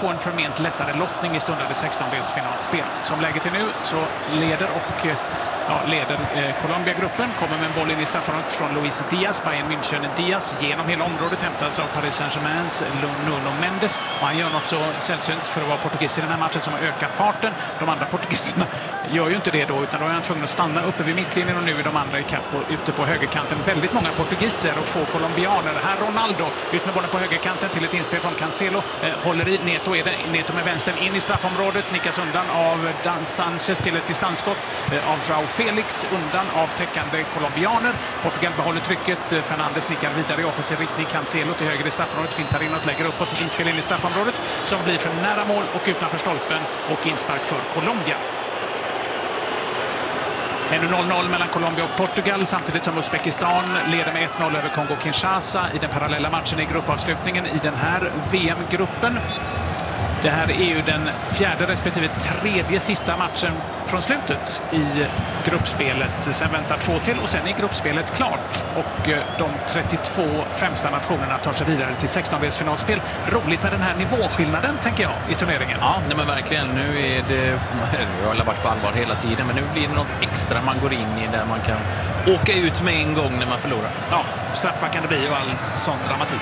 få en förment lättare lottning i stundande 16-delsfinalspel. Som läget är nu så leder Colombia-gruppen, kommer med en boll in i straffområdet från Luis Diaz. Bayern München Diaz genom hela området hämtas av Paris Saint-Germains Nuno Mendes. Och han gör något så sällsynt för att vara portugis i den här matchen som ökar farten. De andra portugiserna gör ju inte det då, utan då är han tvungen att stanna uppe vid mittlinjen och nu är de andra i kapp och ute på högerkanten. Väldigt många portugiser och få colombianer. Här Ronaldo ut med bollen på högerkanten till ett inspel från Cancelo. Håller i Neto, är det Neto med vänstern in i straffområdet. Nickas undan av Dan Sanchez till ett distansskott av João Felix undan av täckande colombianer. Portugal behåller trycket. Fernandes nickar vidare i offensiv riktning. Cancelo till höger i straffområdet. Fintar inåt, lägger uppåt. Inspel in i straffområdet som blir för nära mål och utanför stolpen och inspark för Colombia. Ännu 0-0 mellan Colombia och Portugal samtidigt som Uzbekistan leder med 1-0 över Kongo-Kinshasa i den parallella matchen i gruppavslutningen i den här VM-gruppen. Det här är ju den fjärde respektive tredje sista matchen från slutet i gruppspelet. Sen väntar 2 till och sen är gruppspelet klart. Och de 32 främsta nationerna tar sig vidare till 16-delsfinalspel. Roligt med den här nivåskillnaden, tänker jag, i turneringen. Ja, nej men verkligen. Nu är det... Jag har varit på allvar hela tiden, men nu blir det något extra man går in i där man kan åka ut med en gång när man förlorar. Ja, straffar kan det bli och all sån dramatik.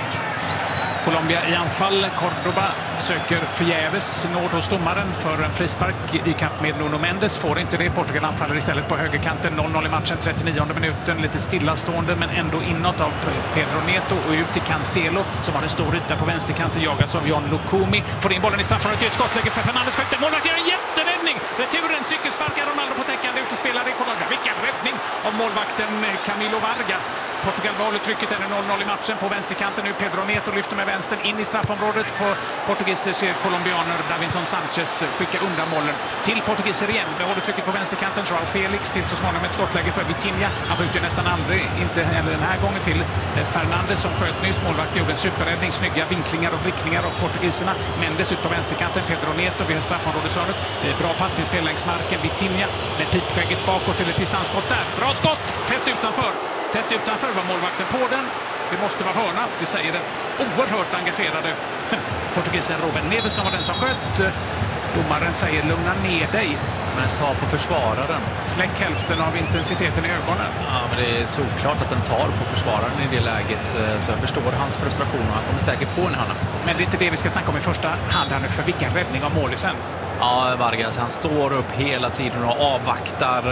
Colombia i anfall. Cordoba söker förgäves nåd hos domaren för en frispark i kamp med Nuno Mendes. Får inte det. Portugal anfaller istället på högerkanten. 0-0 i matchen, 39:e minuten. Lite stillastående men ändå inåt av Pedro Neto och ut till Cancelo som har en stor yta på vänsterkanten. Jagas av John Lukumi. Får in bollen i straffområdet. Ett skottläge för Fernandes. Målvakt gör en jätteräddning. Returen cykelsparkar Ronaldo på täckande utespelare i Colombia. Vilken räddning av målvakten Camilo Vargas. Portugal behåller trycket. Är 0-0 i matchen på vänsterkanten. Nu Pedro Neto lyfter med vänstern in i straffområdet. På portugiser ser colombianer Davinson Sanchez skicka undan bollen till portugiser igen. Behåller trycket på vänsterkanten. João Felix till så småningom ett skottläge för Vitinha. Han skjuter nästan aldrig, inte heller den här gången, till Fernandes som sköt nyss. Målvakt gjorde en superräddning. Snygga vinklingar och vrickningar av portugiserna. Mendes ut på vänsterkanten. Pedro Neto vid straffområdeshörnet. Bra passningsspel längs marken. Vitinha med pipskägget bakåt till ett distansskott där. Bra skott! Tätt utanför. Tätt utanför var målvakten på den. Det måste vara hörna, det säger den oerhört engagerade portugisen Ruben Neves som var den som sköt. Domaren säger lugna ner dig. Men ta på försvararen. Släck hälften av intensiteten i ögonen. Ja, men det är såklart att den tar på försvararen i det läget. Så jag förstår hans frustration och han kommer säkert få en hörna. Men det är inte det vi ska snacka om i första hand här nu. För vilken räddning av målisen. Ja, Vargas, han står upp hela tiden och avvaktar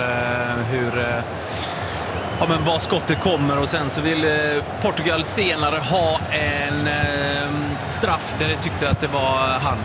hur... Ja, men var skottet kommer och sen så vill Portugal senare ha en straff där de tyckte att det var hand.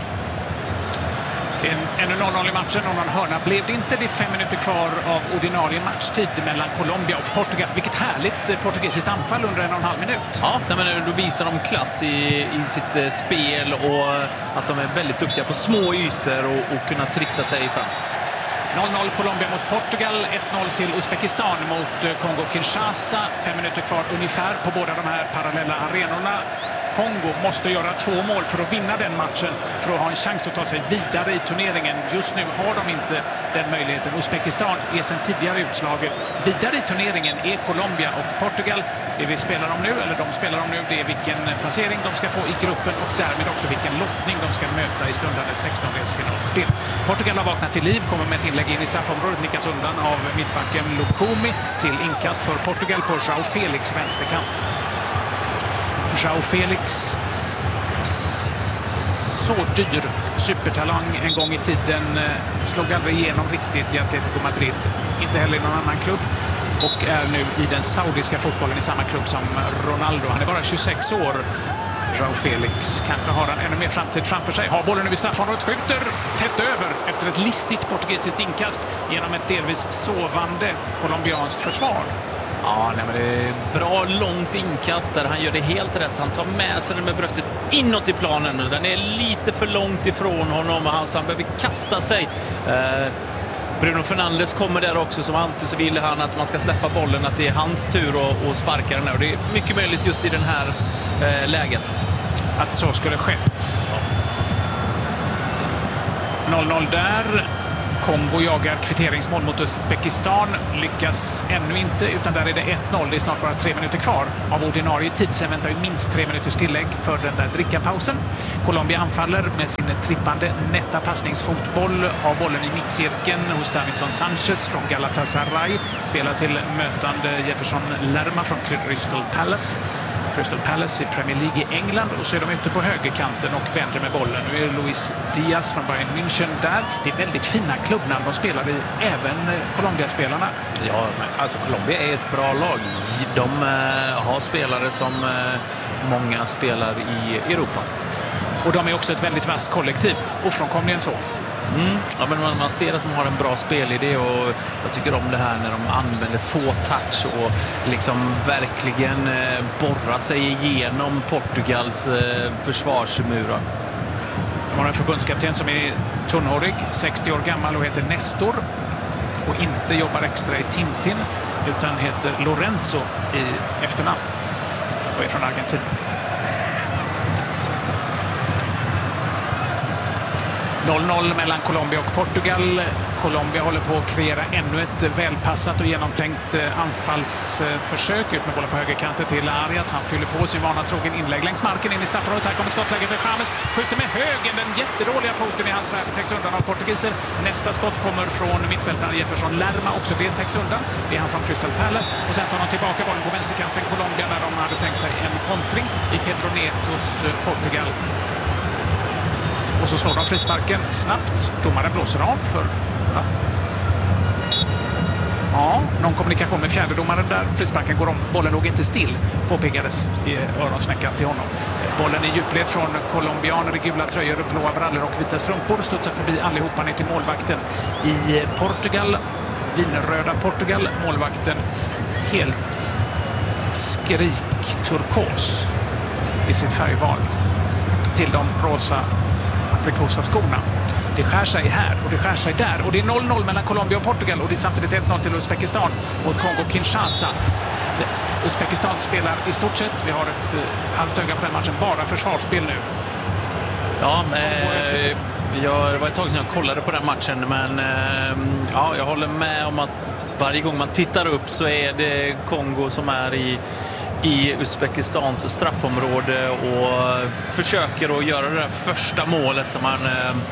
Ännu 0-0 i matchen och någon hörna blev det inte. Det är 5 minuter kvar av ordinarie matchtid mellan Colombia och Portugal. Vilket härligt portugisiskt anfall under 1,5 minut. Ja, men då visar de klass i sitt spel och att de är väldigt duktiga på små ytor och kunna trixa sig fram. 0-0 Colombia mot Portugal, 1-0 till Uzbekistan mot Kongo-Kinshasa. 5 minuter kvar ungefär på båda de här parallella arenorna. Kongo måste göra 2 mål för att vinna den matchen för att ha en chans att ta sig vidare i turneringen. Just nu har de inte den möjligheten. Uzbekistan är sedan tidigare utslaget. Vidare i turneringen är Colombia och Portugal. Det vi spelar om nu, eller de spelar om nu, det är vilken placering de ska få i gruppen och därmed också vilken lottning de ska möta i stundande 16-delsfinalspel. Portugal har vaknat till liv, kommer med ett inlägg in i straffområdet, nickas undan av mittbacken Lukumi till inkast för Portugal på João Felix vänsterkant. João Felix, så dyr supertalang en gång i tiden, slog aldrig igenom riktigt i Atletico Madrid, inte heller i någon annan klubb och är nu i den saudiska fotbollen i samma klubb som Ronaldo. Han är bara 26 år. João Felix, kanske har han ännu mer framtid framför sig. Har bollen nu vid straffområdet, skjuter tätt över efter ett listigt portugisiskt inkast genom ett delvis sovande colombianskt försvar. Ja, nej, men det är bra långt inkast där. Han gör det helt rätt. Han tar med sig den med bröstet inåt i planen. Den är lite för långt ifrån honom så han behöver kasta sig. Bruno Fernandes kommer där också. Som alltid så vill han att man ska släppa bollen, att det är hans tur att sparka den. Och det är mycket möjligt just i den här läget att så skulle skett. 0-0 där. Kongo jagar kvitteringsmål mot Uzbekistan. Lyckas ännu inte, utan där är det 1-0. Det är snart bara 3 minuter kvar av ordinarie tid. Sen väntar vi minst 3 minuters tillägg för den där drickapausen. Colombia anfaller med sin trippande nätta passningsfotboll, har bollen i mittcirkeln hos Davinson Sanchez från Galatasaray, spelar till mötande Jefferson Lerma från Crystal Palace i Premier League i England, och så är de ute på högerkanten och vänder med bollen. Nu är Luis Diaz från Bayern München där. Det är väldigt fina klubbnamn de spelar i, även Colombia-spelarna. Ja, alltså Colombia är ett bra lag. De har spelare som många spelar i Europa. Och de är också ett väldigt vasst kollektiv, ofrånkomligen så. Ja, men man ser att de har en bra spelidé, och jag tycker om det här när de använder få touch och liksom verkligen borrar sig igenom Portugals försvarsmurar. De har en förbundskapten som är tunnhårig, 60 år gammal och heter Nestor, och inte jobbar extra i Tintin utan heter Lorenzo i efternamn och är från Argentina. 0-0 mellan Colombia och Portugal. Colombia håller på att kreera ännu ett välpassat och genomtänkt anfallsförsök. Ut med bollen på högerkanten till Arias. Han fyller på sin vana trogen inlägg längs marken in i straffområdet. Här kommer skottläge för James. Skjuter med högen. Den jättedåliga foten i hans värld täcks undan av portugiser. Nästa skott kommer från mittfältaren Jefferson Lerma. Också det täcks undan. Det är han från Crystal Palace. Och sen tar de tillbaka bollen på vänsterkanten Colombia när de hade tänkt sig en kontring i Pedro Netos Portugal. Och så slår de frisparken snabbt. Domaren blåser av för att... Ja, någon kommunikation med fjärdedomaren där frisparken går om. Bollen låg inte still, påpekades i öronsnäckan till honom. Bollen i djupled från colombianer i gula tröjor, blåa brallor och vita strumpor. Studsar förbi allihopa ner till målvakten i Portugal. Vinröda Portugal. Målvakten helt skrik-turkos i sitt färgval. Till de rosa aprikosa skorna. Det skär sig här och det skär sig där. Och det är 0-0 mellan Colombia och Portugal, och det är samtidigt 1-0 till Uzbekistan mot Kongo-Kinshasa. Uzbekistan spelar i stort sett, vi har ett halvt öga på den matchen, bara försvarsspel nu. Ja, det var ett tag sedan jag kollade på den matchen, men ja, jag håller med om att varje gång man tittar upp så är det Kongo som är i Uzbekistans straffområde och försöker att göra det där första målet som man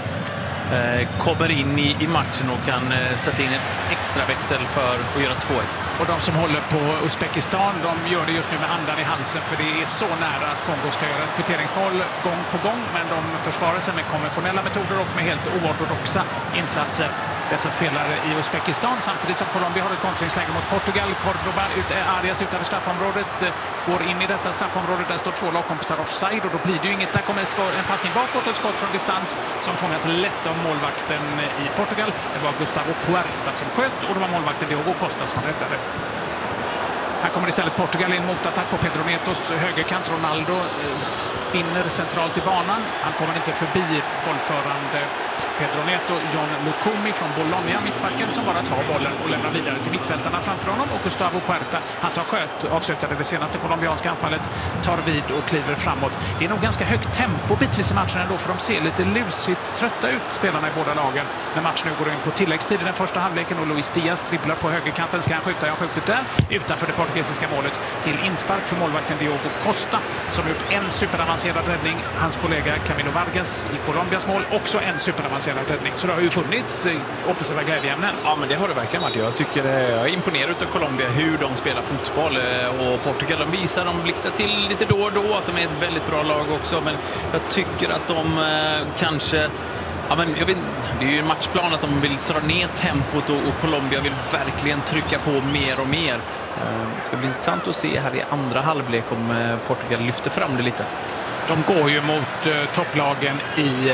kommer in i matchen och kan sätta in en extra växel för att göra 2-1. Och de som håller på Uzbekistan, de gör det just nu med andan i halsen, för det är så nära att Kongo ska göra ett kvitteringsmål gång på gång, men de försvarar sig med konventionella metoder och med helt oortodoxa insatser. Dessa spelare i Uzbekistan, samtidigt som Colombia har ett kontringsläge mot Portugal. Cordoba, Arias utanför straffområdet, går in i detta straffområde. Där står 2 lagkompisar offside, och då blir det ju inget. Där kommer en passning bakåt och skott från distans som fångas lätt av målvakten i Portugal. Det var Gustavo Puerta som sköt, och det var målvakten Diogo Costa som räddade. Här kommer istället Portugal in mot attack på Pedro Netos högerkant. Ronaldo spinner centralt i banan. Han kommer inte förbi bollförande Pedro Neto. John Lukumi från Bologna, mittbacken, som bara tar bollen och lämnar vidare till mittfältarna framför honom. Och Gustavo Puerta, han som avslutade det senaste colombianska anfallet, tar vid och kliver framåt. Det är nog ganska högt tempo bitvis i matchen ändå, för de ser lite lusigt trötta ut, spelarna i båda lagen. När matchen nu går in på tilläggstid i den första halvleken och Luis Diaz dribblar på högerkanten. Ska han skjuta? Jag skjuter där utanför det portugisiska målet, till inspark för målvakten Diogo Costa, som gjort en superavancerad räddning. Hans kollega Camilo Vargas i Colombias mål också en superavancerad räddning. Så det har ju funnits offensiva glädjeämnen. Ja, men det har det verkligen varit. Jag tycker jag är imponerad av Colombia, hur de spelar fotboll, och Portugal, de visar, de blixtrar till lite då och då att de är ett väldigt bra lag också, men jag tycker att de kanske... Ja, men jag vet, det är ju en matchplan att de vill dra ner tempot, och Colombia vill verkligen trycka på mer och mer. Det ska bli intressant att se här i andra halvlek om Portugal lyfter fram det lite. De går ju mot topplagen i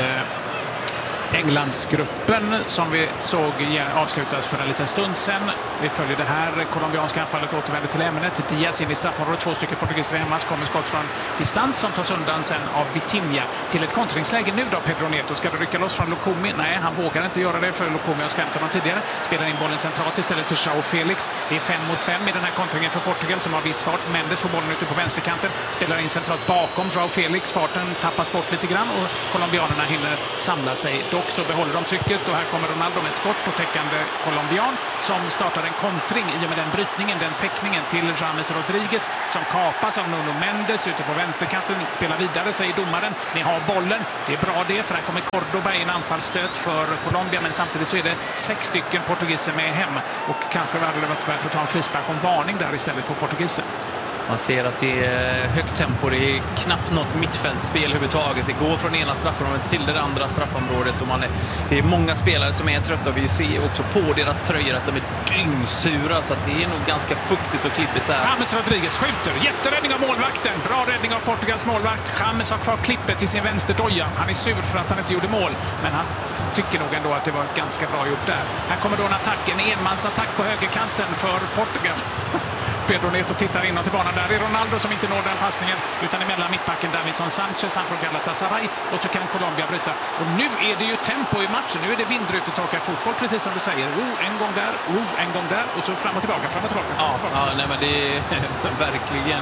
Englandsgruppen som vi såg avslutas för en liten stund sedan. Vi följer det här colombianska anfallet, återvänder till ämnet. Diaz in i straffområdet, 2 stycken portugiser hemma, kommer skott från distans som tas undan sen av Vitinha. Till ett kontringsläge nu då, Pedro Neto. Ska du rycka loss från Lukumi? Nej, han vågar inte göra det, för Lukumi har skrämt honom tidigare. Spelar in bollen centralt istället till João Felix. Det är 5 mot 5 i den här kontringen för Portugal som har viss fart. Mendes får bollen ute på vänsterkanten, spelar in centralt bakom João Felix. Farten tappas bort lite grann och colombianerna hinner samla sig. Då dock så behåller de trycket och här kommer Ronaldo med ett skott på täckande colombian som startar en kontring i och med den brytningen, den täckningen till James Rodriguez som kapas av Nuno Mendes ute på vänsterkanten, spelar vidare, säger domaren. Ni har bollen, det är bra det, för här kommer Cordoba i en anfallsstöt för Colombia, men samtidigt så är det 6 stycken portugiser med hem och kanske hade det varit värt att ta en frispark om varning där istället på portugiser. Man ser att det är högt tempo, det är knappt något mittfältspel överhuvudtaget. Det går från ena straffområdet till det andra straffområdet och det är många spelare som är trötta och vi ser också på deras tröjor att de är dyngsura, så att det är nog ganska fuktigt och klippigt där. James Rodriguez skjuter, jätteräddning av målvakten, bra räddning av Portugals målvakt. James har kvar klippet i sin vänsterdoja. Han är sur för att han inte gjorde mål, men han tycker nog ändå att det var ganska bra gjort där. Här kommer då en attack, en enmansattack på högerkanten för Portugal. Pedro Neto tittar inåt i banan. Där är Ronaldo som inte når den passningen utan emellan mittbacken Davinson Sanchez, han från Galatasaray, och så kan Colombia bryta. Och nu är det ju tempo i matchen. Nu är det vindrutetorkad fotboll, precis som du säger. En gång där, en gång där och så fram och tillbaka, fram och tillbaka. Ja, nej, men det är verkligen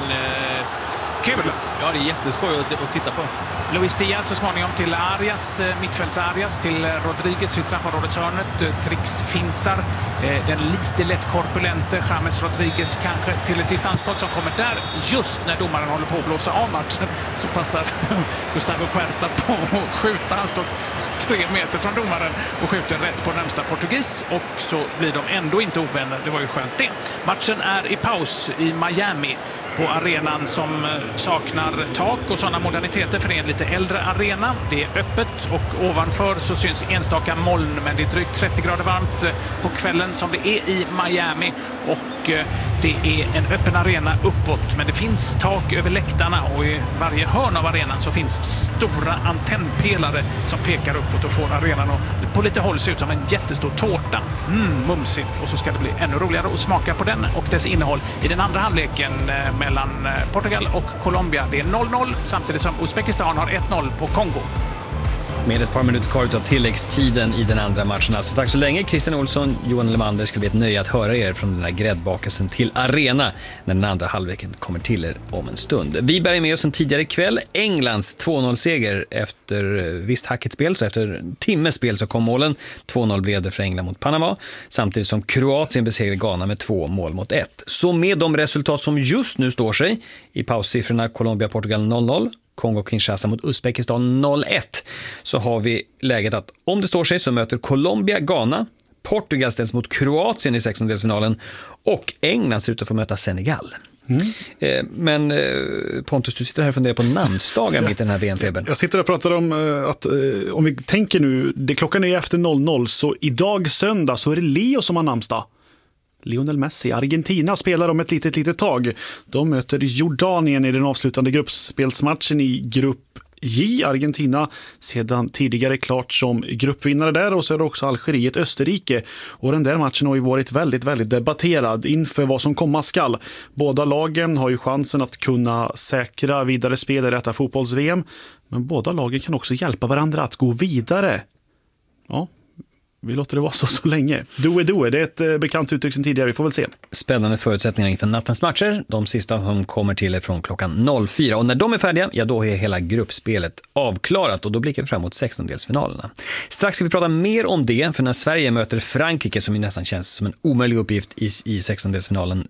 kul. Ja, det är jätteskoj att titta på. Luis Diaz så småningom till Arias, mittfälts Arias till Rodriguez vid straffområdeshörnet, trixfintar den lite lätt korpulente James Rodriguez kanske till ett distansskott som kommer där just när domaren håller på att blåsa av matchen, så passar Gustavo Puerta på att skjuta. Han står 3 meter från domaren och skjuter rätt på närmsta portugis och så blir de ändå inte ovänner. Det var ju skönt det. Matchen är i paus i Miami på arenan som saknar tak och sådana moderniteter för en lite äldre arena. Det är öppet och ovanför så syns enstaka moln, men det är drygt 30 grader varmt på kvällen som det är i Miami och det är en öppen arena uppåt, men det finns tak över läktarna och i varje hörn av arenan så finns stora antennpelare som pekar uppåt och får arenan och på lite håll se ut som en jättestor tårta. Mumsigt, och så ska det bli ännu roligare att smaka på den och dess innehåll i den andra halvleken mellan Portugal och Colombia. Det är 0-0 samtidigt som Uzbekistan har 1-0 på Kongo. Med ett par minuter kvar av tilläggstiden i den andra matchen. Alltså, tack så länge Christian Olsson, Johan Lemander. Ska bli ett nöje att höra er från den här gräddbakelsen till arena när den andra halvleken kommer till er om en stund. Vi bär med oss en tidigare kväll Englands 2-0-seger efter visst hackigt spel, så efter en timmes spel så kom målen. 2-0 blev det för England mot Panama, samtidigt som Kroatien besegrade Ghana med 2-1. Så med de resultat som just nu står sig i paussiffrorna Colombia-Portugal 0-0, Kongo-Kinshasa mot Uzbekistan 0-1, så har vi läget att om det står sig så möter Colombia Ghana, Portugal ställs mot Kroatien i 16-delsfinalen och England ser ut att få möta Senegal. Men Pontus, du sitter här och funderar på namnsdagar mitt i den här VM-febern. Jag sitter och pratar om att om vi tänker nu, klockan är efter 00, så idag söndag så är det Leo som har namnsdag. Lionel Messi, Argentina spelar om ett litet tag. De möter Jordanien i den avslutande gruppspelsmatchen i grupp J. Argentina sedan tidigare klart som gruppvinnare där, och så är det också Algeriet, Österrike. Och den där matchen har ju varit väldigt, väldigt debatterad inför vad som komma skall. Båda lagen har ju chansen att kunna säkra vidare spel i detta fotbolls-VM, men båda lagen kan också hjälpa varandra att gå vidare. Ja, vi låter det vara så länge. Do det är ett bekant uttryck sedan tidigare, vi får väl se. Spännande förutsättningar inför nattens matcher. De sista som kommer till är från klockan 04. Och när de är färdiga, ja då är hela gruppspelet avklarat och då blickar vi fram mot 16-delsfinalerna. Strax ska vi prata mer om det, för när Sverige möter Frankrike, som ju nästan känns som en omöjlig uppgift i 16-delsfinalen,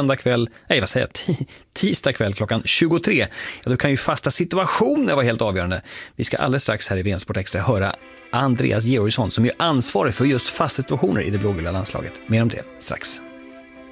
tisdag kväll klockan 23. Ja, då kan ju fasta situationer vara helt avgörande. Vi ska alldeles strax här i VM Sport Extra höra Andreas Georgsson som är ansvarig för just fasta situationer i det blågula landslaget. Mer om det strax.